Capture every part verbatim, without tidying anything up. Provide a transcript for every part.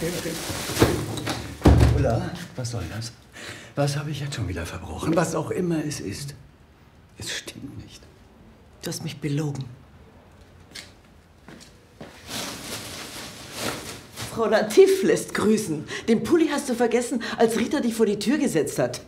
Ulla, was soll das? Was habe ich jetzt schon wieder verbrochen? Was auch immer es ist. Es stimmt nicht. Du hast mich belogen. Frau Latif lässt grüßen. Den Pulli hast du vergessen, als Rita dich vor die Tür gesetzt hat.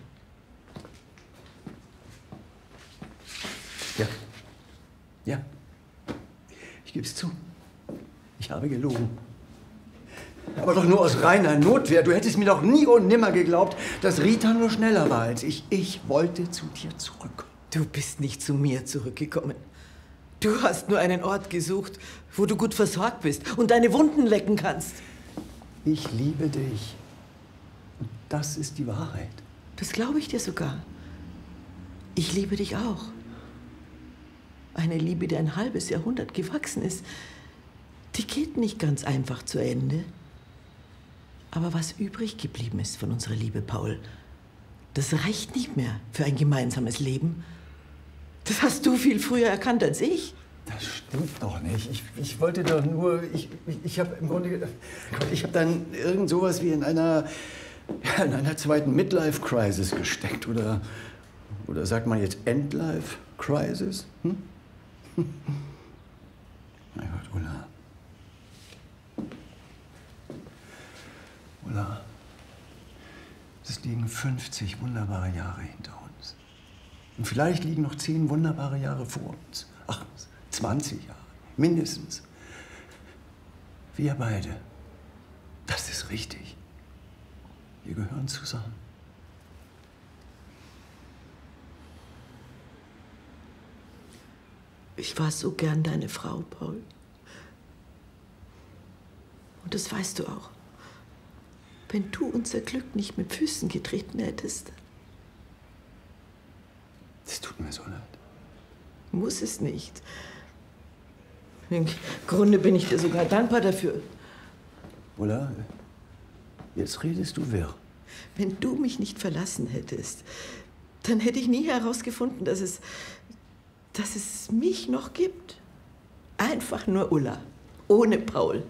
Ja. Ja. Ich gebe es zu. Ich habe gelogen. Aber doch nur aus reiner Notwehr. Du hättest mir doch nie und nimmer geglaubt, dass Rita nur schneller war als ich. Ich wollte zu dir zurückkommen. Du bist nicht zu mir zurückgekommen. Du hast nur einen Ort gesucht, wo du gut versorgt bist und deine Wunden lecken kannst. Ich liebe dich. Und das ist die Wahrheit. Das glaube ich dir sogar. Ich liebe dich auch. Eine Liebe, die ein halbes Jahrhundert gewachsen ist, die geht nicht ganz einfach zu Ende. Aber was übrig geblieben ist von unserer Liebe, Paul, das reicht nicht mehr für ein gemeinsames Leben. Das hast du viel früher erkannt als ich. Das stimmt doch nicht. Ich, ich wollte doch nur, ich, ich, ich habe im Grunde, Gott, ich habe dann irgend sowas wie in einer, ja, in einer zweiten Midlife-Crisis gesteckt. Oder, oder sagt man jetzt Endlife-Crisis? Hm? Mein Gott, Ulla. Ulla, es liegen fünfzig wunderbare Jahre hinter uns. Und vielleicht liegen noch zehn wunderbare Jahre vor uns. Ach, zwanzig Jahre, mindestens. Wir beide, das ist richtig. Wir gehören zusammen. Ich war so gern deine Frau, Paul. Und das weißt du auch. Wenn du unser Glück nicht mit Füßen getreten hättest. Es tut mir so leid. Muss es nicht. Im Grunde bin ich dir sogar dankbar dafür. Ulla, jetzt redest du wirr. Wenn du mich nicht verlassen hättest, dann hätte ich nie herausgefunden, dass es, dass es mich noch gibt. Einfach nur Ulla, ohne Paul.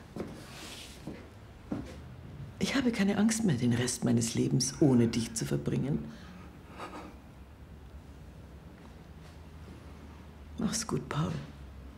Ich habe keine Angst mehr, den Rest meines Lebens ohne dich zu verbringen. Mach's gut, Paul.